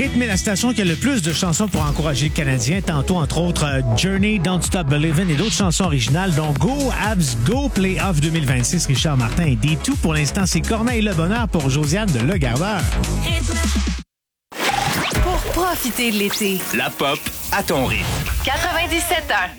rythme est la station qui a le plus de chansons pour encourager le Canadien. Tantôt, entre autres, Journey, Don't Stop Believin' et d'autres chansons originales, dont Go, Habs, Go, Playoff 2026, Richard Martin et D2. Pour l'instant, c'est Corneille Le Bonheur pour Josiane de Le Gardeur. Pour profiter de l'été. La pop à ton rythme. 97.1.